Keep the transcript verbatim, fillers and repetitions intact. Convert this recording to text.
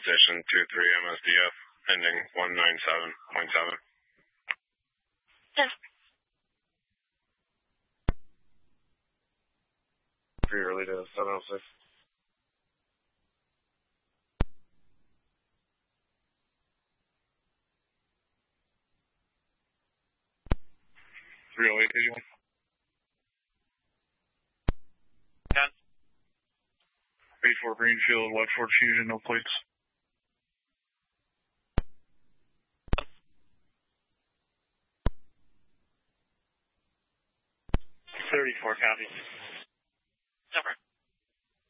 competition two three M S D F, ending one nine seven point seven. Yes. Pretty early to seven oh six. three oh eight, eighty-one. ten. eighty-four Greenfield, Whiteford Fusion, no plates. thirty-four, copy. Number.